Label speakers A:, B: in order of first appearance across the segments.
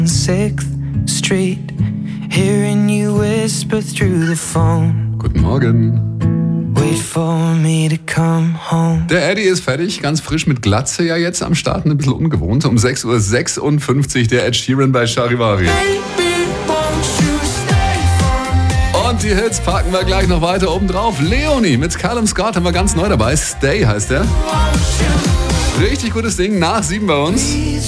A: 6th Street, hearing you whisper through the phone.
B: Guten Morgen.
A: Wait for me to come home.
B: Der Eddie ist fertig, ganz frisch mit Glatze ja jetzt am Start, ein bisschen ungewohnt. Um 6.56 Uhr der Ed Sheeran bei Charivari. Und die Hits packen wir gleich noch weiter oben drauf. Leonie mit Callum Scott haben wir ganz neu dabei. Stay heißt der. Richtig gutes Ding, nach 7 bei uns.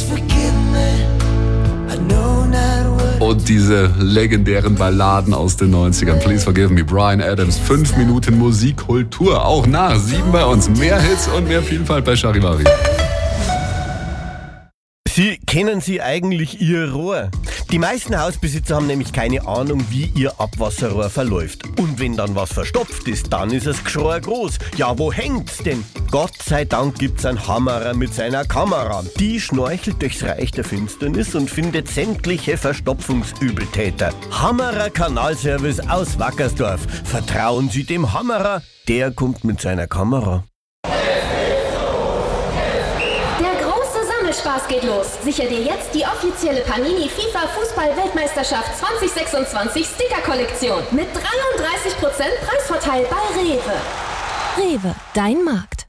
B: Und diese legendären Balladen aus den 90ern. Please Forgive Me, Bryan Adams. 5 Minuten Musikkultur, auch nach 7 bei uns. Mehr Hits und mehr Vielfalt bei Charivari.
C: Kennen Sie eigentlich Ihr Rohr? Die meisten Hausbesitzer haben nämlich keine Ahnung, wie ihr Abwasserrohr verläuft. Und wenn dann was verstopft ist, dann ist das Geschrei groß. Ja, wo hängt's denn? Gott sei Dank gibt's einen Hammerer mit seiner Kamera. Die schnorchelt durchs Reich der Finsternis und findet sämtliche Verstopfungsübeltäter. Hammerer Kanalservice aus Wackersdorf. Vertrauen Sie dem Hammerer, der kommt mit seiner Kamera.
D: Spaß geht los. Sichere dir jetzt die offizielle Panini FIFA Fußball-Weltmeisterschaft 2026 Sticker-Kollektion mit 33% Preisvorteil bei Rewe.
E: Rewe, dein Markt.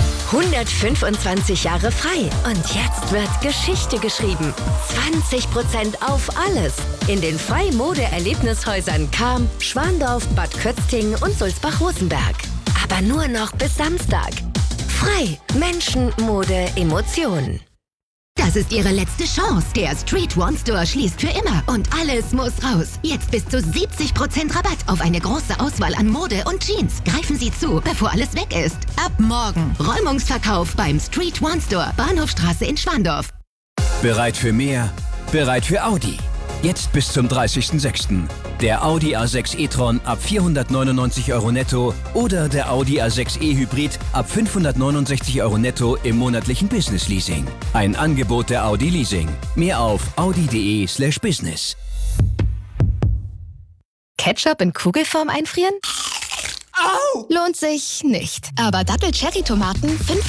F: 125 Jahre frei und jetzt wird Geschichte geschrieben. 20% auf alles. In den Frei-Mode-Erlebnishäusern Cham, Schwandorf, Bad Kötzting und Sulzbach-Rosenberg. Aber nur noch bis Samstag. Frei. Menschen, Mode, Emotionen.
G: Das ist Ihre letzte Chance. Der Street One Store schließt für immer und alles muss raus. Jetzt bis zu 70% Rabatt auf eine große Auswahl an Mode und Jeans. Greifen Sie zu, bevor alles weg ist. Ab morgen. Räumungsverkauf beim Street One Store, Bahnhofstraße in Schwandorf.
H: Bereit für mehr? Bereit für Audi. Jetzt bis zum 30.06. Der Audi A6 e-tron ab 499 € netto oder der Audi A6 e-Hybrid ab 569 € netto im monatlichen Business-Leasing. Ein Angebot der Audi Leasing. Mehr auf audi.de/business.
E: Ketchup in Kugelform einfrieren? Au! Lohnt sich nicht. Aber Dattel-Cherry-Tomaten 5